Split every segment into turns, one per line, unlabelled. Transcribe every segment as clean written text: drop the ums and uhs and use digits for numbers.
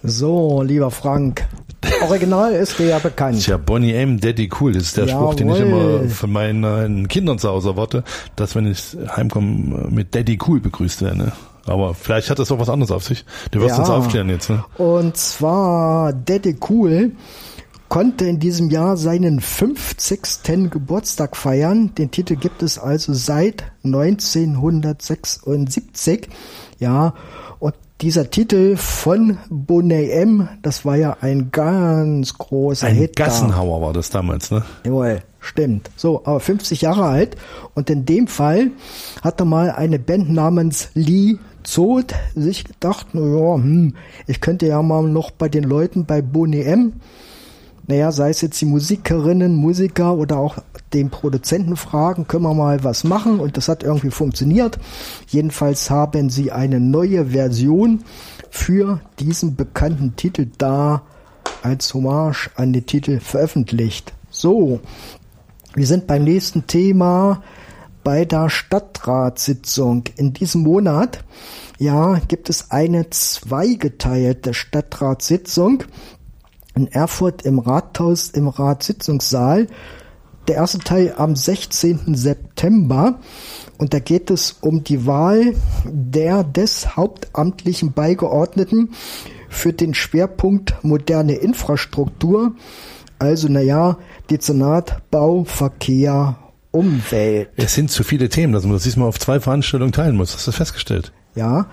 So, lieber Frank, Original ist dir ja bekannt.
Tja, Boney M, Daddy Cool, das ist der Spruch, den ich immer von meinen Kindern zu Hause erwarte, dass wenn ich heimkomme mit Daddy Cool begrüßt werde. Ne? Aber vielleicht hat das auch was anderes auf sich. Du wirst uns aufklären jetzt. Ne?
Und zwar Daddy Cool konnte in diesem Jahr seinen 50. Geburtstag feiern. Den Titel gibt es also seit 1976. Ja, und dieser Titel von Boney M, das war ja ein ganz großer Hit.
Ein Gassenhauer war das damals, ne?
Jawohl, stimmt. So, aber 50 Jahre alt. Und in dem Fall hatte mal eine Band namens Lee Zod sich gedacht, ich könnte ja mal noch bei den Leuten bei Boney M, sei es jetzt die Musikerinnen, Musiker oder auch den Produzenten fragen, können wir mal was machen, und das hat irgendwie funktioniert. Jedenfalls haben sie eine neue Version für diesen bekannten Titel da als Hommage an den Titel veröffentlicht. So, wir sind beim nächsten Thema, bei der Stadtratssitzung. In diesem Monat, gibt es eine zweigeteilte Stadtratssitzung in Erfurt im Rathaus, im Ratssitzungssaal. Der erste Teil am 16. September, und da geht es um die Wahl des hauptamtlichen Beigeordneten für den Schwerpunkt moderne Infrastruktur, also Dezernat Bau, Verkehr, Umwelt.
Es sind zu viele Themen, dass man das diesmal auf 2 Veranstaltungen teilen muss. Hast du das festgestellt?
Ja,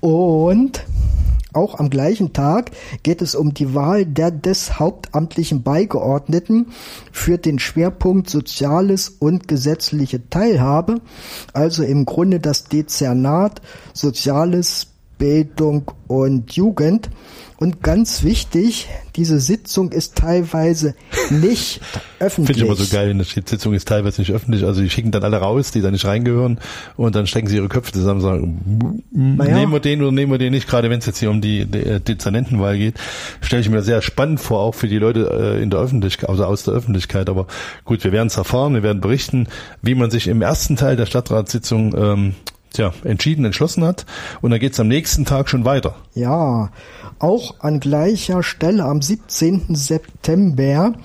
und auch am gleichen Tag geht es um die Wahl des hauptamtlichen Beigeordneten für den Schwerpunkt Soziales und gesetzliche Teilhabe, also im Grunde das Dezernat Soziales, Bildung und Jugend. Und ganz wichtig, diese Sitzung ist teilweise nicht öffentlich.
Finde ich immer so geil, die Sitzung ist teilweise nicht öffentlich. Also die schicken dann alle raus, die da nicht reingehören, und dann stecken sie ihre Köpfe zusammen und sagen, nehmen wir den oder nehmen wir den nicht. Gerade wenn es jetzt hier um die Dezernentenwahl geht, stelle ich mir sehr spannend vor, auch für die Leute in der Öffentlichkeit, also aus der Öffentlichkeit. Aber gut, wir werden es erfahren, wir werden berichten, wie man sich im ersten Teil der Stadtratssitzung entschlossen hat, und dann geht's am nächsten Tag schon weiter.
Ja, auch an gleicher Stelle am 17. September,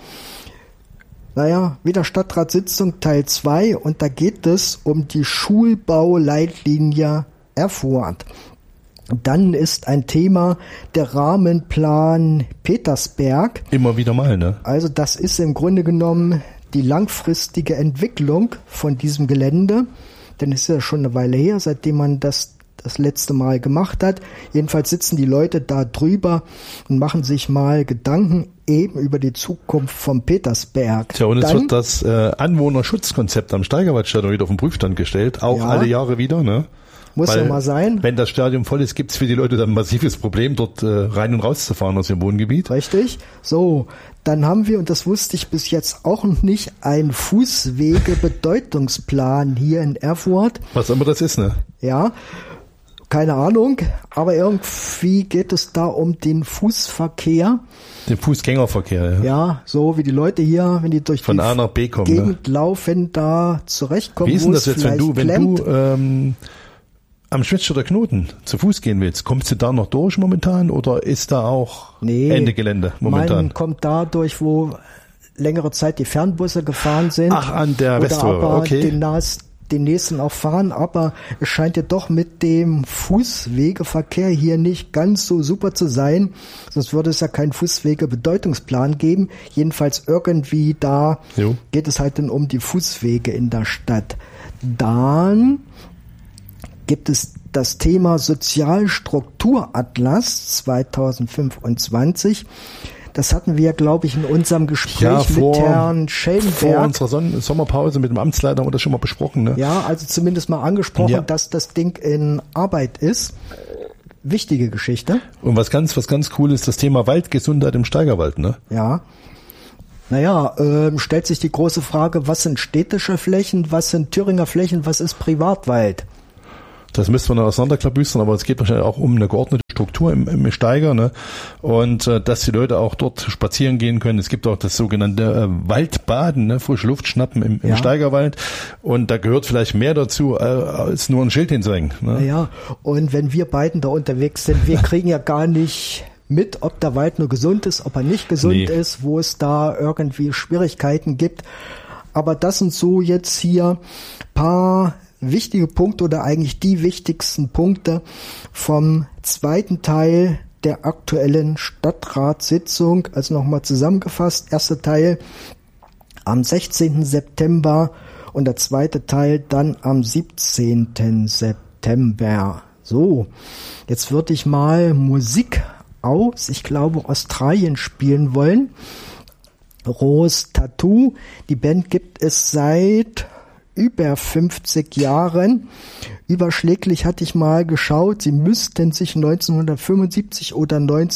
wieder Stadtratssitzung Teil 2, und da geht es um die Schulbauleitlinie Erfurt. Dann ist ein Thema der Rahmenplan Petersberg.
Immer wieder mal, ne?
Also das ist im Grunde genommen die langfristige Entwicklung von diesem Gelände. Denn es ist ja schon eine Weile her, seitdem man das letzte Mal gemacht hat. Jedenfalls sitzen die Leute da drüber und machen sich mal Gedanken eben über die Zukunft vom Petersberg.
Tja, und jetzt wird das Anwohnerschutzkonzept am Steigerwaldstadion wieder auf den Prüfstand gestellt, auch alle Jahre wieder, ne?
Muss ja mal sein.
Wenn das Stadion voll ist, gibt's für die Leute dann ein massives Problem, dort rein und raus zu fahren aus dem Wohngebiet.
Richtig. So, dann haben wir, und das wusste ich bis jetzt auch noch nicht, einen Fußwegebedeutungsplan hier in Erfurt.
Was immer das ist, ne?
Ja, keine Ahnung, aber irgendwie geht es da um den Fußverkehr.
Den Fußgängerverkehr, ja.
Ja, so wie die Leute hier, wenn die durch
von A nach B kommen,
Gegend laufen, da zurechtkommen.
Wie ist denn das jetzt, wenn du am Schwätzstädter Knoten zu Fuß gehen willst? Kommst du da noch durch momentan, oder ist da auch Ende Gelände momentan?
Man kommt da durch, wo längere Zeit die Fernbusse gefahren sind.
Ach, an der Weströhre, okay.
Den nächsten auch fahren, aber es scheint ja doch mit dem Fußwegeverkehr hier nicht ganz so super zu sein, sonst würde es ja keinen Fußwegebedeutungsplan geben. Jedenfalls irgendwie da geht es halt dann um die Fußwege in der Stadt. Dann gibt es das Thema Sozialstrukturatlas 2025. Das hatten wir, glaube ich, in unserem Gespräch mit Herrn Schellenberg.
Vor unserer Sommerpause mit dem Amtsleiter haben wir das schon mal besprochen, ne?
Ja, also zumindest mal angesprochen, dass das Ding in Arbeit ist. Wichtige Geschichte.
Und was ganz cool ist, das Thema Waldgesundheit im Steigerwald, ne?
Ja. Stellt sich die große Frage, was sind städtische Flächen, was sind Thüringer Flächen, was ist Privatwald?
Das müsste man auseinanderklabüstern, aber es geht wahrscheinlich auch um eine geordnete Struktur im Steiger, ne? Und dass die Leute auch dort spazieren gehen können. Es gibt auch das sogenannte Waldbaden, ne? Frische Luft schnappen im Steigerwald. Und da gehört vielleicht mehr dazu, als nur ein Schild hinzuhängen, ne?
Und wenn wir beiden da unterwegs sind, wir kriegen ja gar nicht mit, ob der Wald nur gesund ist, ob er nicht gesund ist, wo es da irgendwie Schwierigkeiten gibt. Aber das sind so jetzt hier paar wichtige Punkte oder eigentlich die wichtigsten Punkte vom zweiten Teil der aktuellen Stadtratssitzung. Also nochmal zusammengefasst, erster Teil am 16. September und der zweite Teil dann am 17. September. So, jetzt würde ich mal Musik aus, ich glaube, Australien spielen wollen. Rose Tattoo, die Band gibt es seit über 50 Jahren. Überschläglich hatte ich mal geschaut, sie müssten sich 1975 oder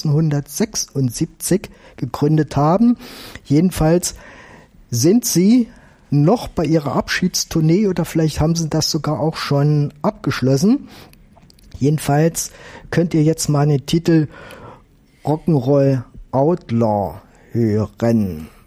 1976 gegründet haben. Jedenfalls sind sie noch bei ihrer Abschiedstournee oder vielleicht haben sie das sogar auch schon abgeschlossen. Jedenfalls könnt ihr jetzt mal den Titel Rock'n'Roll Outlaw hören.